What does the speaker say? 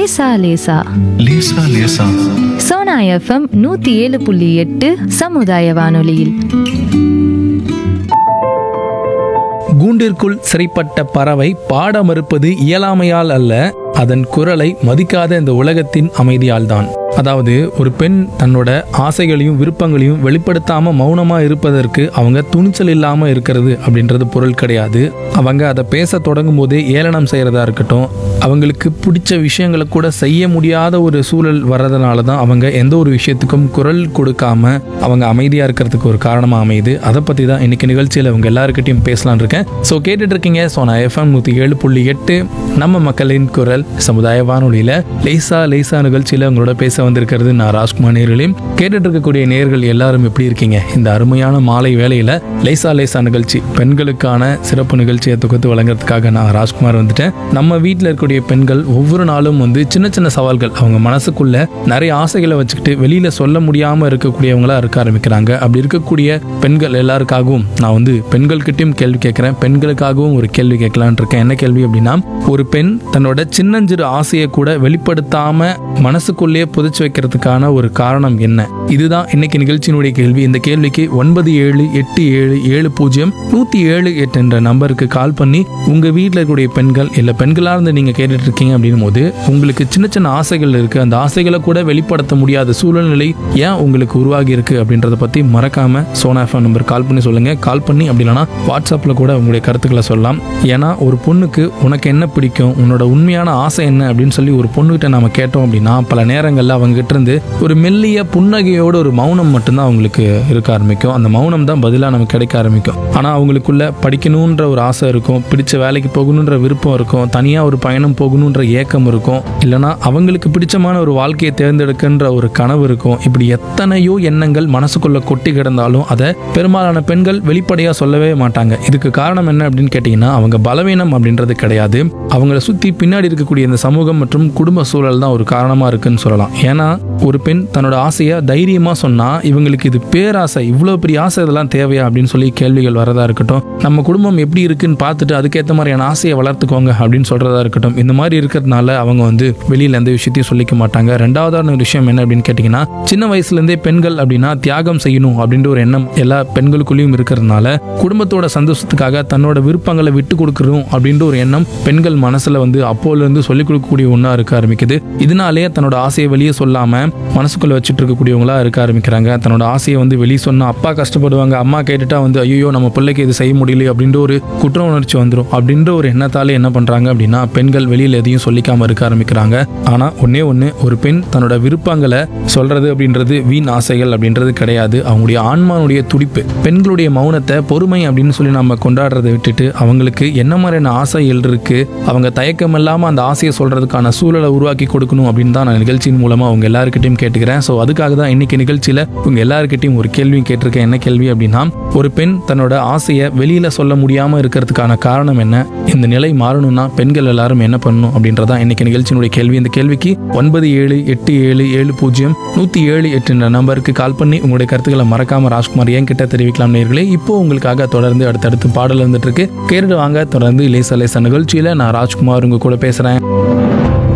லேசா லேசா லேசா லேசா. சோனா எஃப்எம் 107.8 சமுதாய வானொலியில். கூண்டிற்குள் சிறைப்பட்ட பறவை பாட மறுப்பது இயலாமையால் அல்ல, அதன் குரலை மதிக்காத இந்த உலகத்தின் அமைதியால்தான். அதாவது ஒரு பெண் தன்னோட ஆசைகளையும் விருப்பங்களையும் வெளிப்படுத்தாம மௌனமா இருப்பதற்கு அவங்க துணிச்சல் இல்லாம இருக்கிறது அப்படின்றது பொருள் கிடையாது. அவங்க அதை பேச தொடங்கும் போதே ஏளனம் செய்யறதா இருக்கட்டும், அவங்களுக்கு பிடிச்ச விஷயங்களை கூட செய்ய முடியாத ஒரு சூழல் வர்றதுனால தான் அவங்க எந்த ஒரு விஷயத்துக்கும் குரல் கொடுக்காம அவங்க அமைதியா இருக்கிறதுக்கு ஒரு காரணமா அமையுது. அதை பத்தி தான் இன்னைக்கு நிகழ்ச்சியில் அவங்க எல்லாருக்கிட்டையும் பேசலான் இருக்கேன். ஸோ கேட்டுட்டு இருக்கீங்க சோனா எஃப்எம் 107.8 நம்ம மக்களின் குரல் சமுதாய வானொலியில லேசா லேசா நிகழ்ச்சியில உங்களோட பேச வந்திருக்கிறது நான் ராஜ்குமார். நேர்களையும் கேட்டுட்டு இருக்கக்கூடிய நேர்கள் எல்லாரும் எப்படி இருக்கீங்க? இந்த அருமையான மாலை வேளையில லேசா லேசா நிகழ்ச்சி பெண்களுக்கான சிறப்பு நிகழ்ச்சியை தொகுத்து வழங்குறதுக்காக நான் ராஜ்குமார் வந்துட்டேன். நம்ம வீட்டில் இருக்கக்கூடிய பெண்கள் ஒவ்வொரு நாளும் சின்ன சின்ன சவால்கள், அவங்க மனசுக்குள்ள நிறைய ஆசைகளை வச்சுக்கிட்டு வெளியில சொல்ல முடியாம இருக்கக்கூடியவங்களா இருக்க ஆரம்பிக்கிறாங்க. அப்படி இருக்கக்கூடிய பெண்கள் எல்லாருக்காகவும் நான் பெண்கள்கிட்டையும் கேள்வி கேட்கிறேன், பெண்களுக்காகவும் ஒரு கேள்வி கேட்கலான் இருக்கேன். என்ன கேள்வி அப்படின்னா, ஒரு பெண் தன்னோட சின்னஞ்சிறு ஆசையை கூட வெளிப்படுத்தாம மனசுக்குள்ளேயே புதைச்சு வைக்கிறதுக்கான ஒரு காரணம் என்ன? இதுதான் இன்னைக்கு நிகழ்ச்சியினுடைய கேள்வி. இந்த கேள்விக்கு 9787700178 என்ற நம்பருக்கு கால் பண்ணி உங்க வீட்டில் இருக்கக்கூடிய பெண்கள் இல்ல பெண்களா இருந்து நீங்க கேட்டுட்டு இருக்கீங்க அப்படின்னும் போது உங்களுக்கு சின்ன சின்ன ஆசைகள் இருக்கு, அந்த ஆசைகளை கூட வெளிப்படுத்த முடியாத சூழ்நிலை ஏன் உங்களுக்கு உருவாகி இருக்கு அப்படின்றத பத்தி மறக்காம சோனா எஃப்எம் நம்பர் கால் பண்ணி சொல்லுங்க. கால் பண்ணி அப்படி இல்லைன்னா வாட்ஸ்அப்ல கூட உங்களுடைய கருத்துக்களை சொல்லலாம். ஏன்னா ஒரு பொண்ணுக்கு உனக்கு என்ன பிடிக்கும், உன்னோட உண்மையான ஆசை என்ன அப்படின்னு சொல்லி ஒரு பொண்ணுகிட்ட நாம கேட்டோம் அப்படின்னா பல நேரங்கள்ல அவங்க கிட்ட இருந்து ஒரு மெல்லிய புன்னகையோட ஒரு மௌனம் மட்டும்தான் அவங்களுக்கு இருக்க ஆரம்பிக்கும். அந்த மௌனம் தான் பதிலா நமக்கு கிடைக்க ஆரம்பிக்கும். ஆனா அவங்களுக்குள்ள படிக்கணும்ன்ற ஒரு ஆசை இருக்கும், பிடிச்ச வேலைக்கு போகணுன்ற விருப்பம் இருக்கும், தனியா ஒரு பயணம் போகணுன்ற ஏக்கம் இருக்கும், இல்லைன்னா அவங்களுக்கு பிடிச்சமான ஒரு வாழ்க்கையை தேர்ந்தெடுக்கின்ற ஒரு கனவு இருக்கும். இப்படி எத்தனையோ எண்ணங்கள் மனசுக்குள்ள கொட்டி கிடந்தாலும் அதை பெரும்பாலான பெண்கள் வெளிப்படையா சொல்லவே மாட்டாங்க. இதுக்கு காரணம் என்ன அப்படின்னு கேட்டீங்கன்னா, அவங்க பலவீனம் அப்படின்றது கிடையாது, அவங்கள சுத்தி பின்னாடி இருக்கக்கூடிய இந்த சமூகம் மற்றும் குடும்ப சூழல் தான் ஒரு காரணமா இருக்குன்னு சொல்லலாம். ஏன்னா ஒரு பெண் தன்னோட ஆசையை தைரியமா சொன்னா இவங்களுக்கு இது பேராசை, இவ்வளவு பெரிய ஆசை, இதெல்லாம் தேவையா அப்படின்னு சொல்லி கேள்விகள் வரதா இருக்கட்டும், நம்ம குடும்பம் எப்படி இருக்குன்னு பார்த்துட்டு அதுக்கேற்ற மாதிரியான ஆசையை வளர்த்துக்கோங்க அப்படின்னு சொல்றதா இருக்கட்டும், இந்த மாதிரி இருக்கிறதுனால அவங்க வெளியில எந்த விஷயத்தையும் சொல்லிக்க மாட்டாங்க. ரெண்டாவதான விஷயம் என்ன அப்படின்னு கேட்டீங்கன்னா, சின்ன வயசுல இருந்தே பெண்கள் அப்படின்னா தியாகம் செய்யணும் அப்படின்ற ஒரு எண்ணம் எல்லா பெண்களுக்குள்ளேயும் இருக்கிறதுனால குடும்பத்தோட சந்தோஷத்துக்காக தன்னோட விருப்பங்களை விட்டு கொடுக்கணும் அப்படின்ற ஒரு எண்ணம் பெண்கள் மனசுல அப்போல இருந்து சொல்லிக் கொடுக்கக்கூடிய ஒண்ணா இருக்க ஆரம்பிக்குது. இதனாலே தன்னோட ஆசையை வெளியே சொல்லாம மனசுக்குள்ள வச்சுட்டு இருக்கக்கூடியவங்களா இருக்க ஆரம்பிக்கிறாங்க. தன்னோட ஆசையை வெளியே சொன்னா அப்பா கஷ்டப்படுவாங்க, அம்மா கேட்டுட்டா ஐயோ நம்ம பிள்ளைக்கு இது செய்ய முடியல அப்படின்ற ஒரு குற்ற உணர்ச்சி வந்துடும் அப்படின்ற ஒரு எண்ணத்தாலே என்ன பண்றாங்க அப்படின்னா பெண்கள் வெளியில எதையும் சொல்லிக்காம இருக்க ஆரம்பிக்கிறாங்க. ஆனா ஒன்னே ஒண்ணு, ஒரு பெண் தன்னோட விருப்பங்களை சொல்றது அப்படின்றது வீண் ஆசைகள் அப்படின்றது கிடையாது, அவங்களுடைய ஆன்மானுடைய துடிப்பு. பெண்களுடைய மௌனத்தை பொறுமை அப்படின்னு சொல்லி நம்ம கொண்டாடுறதை விட்டுட்டு அவங்களுக்கு என்ன மாதிரியான ஆசைகள் இருக்கு, அவங்க தயக்கம் இல்லாம அந்த ஆசையை சொல்றதுக்கான சூழலை உருவாக்கி கொடுக்கணும் அப்படின்னு தான் நான் நிகழ்ச்சியின் மூலமா அவங்க எல்லாருக்கிட்டையும் கேட்டுக்கிறேன். ஸோ அதுக்காக தான் இன்னைக்கு நிகழ்ச்சியில உங்க எல்லாருக்கிட்டையும் ஒரு கேள்வியும் கேட்டிருக்கேன். என்ன கேள்வி அப்படின்னா, ஒரு பெண் தன்னோட ஆசையை வெளியில சொல்ல முடியாம இருக்கிறதுக்கான காரணம் என்ன, இந்த நிலை மாறணும்னா பெண்கள் எல்லாரும் என்ன பண்ணணும் அப்படின்றதான் இன்னைக்கு நிகழ்ச்சியினுடைய கேள்வி. இந்த கேள்விக்கு 9787700178 என்ற நம்பருக்கு கால் பண்ணி உங்களுடைய கருத்துக்களை மறக்காம ராஜ்குமார் என்கிட்ட தெரிவிக்கலாம். நேர்களே, இப்போ உங்களுக்காக தொடர்ந்து அடுத்தடுத்து பாடல் வந்துட்டு இருக்கு, கேட்டு வாங்க. தொடர்ந்து லேசா லேசா நிகழ்ச்சியில நான் ராஜ்குமார் உங்க கூட பேசுறேன்.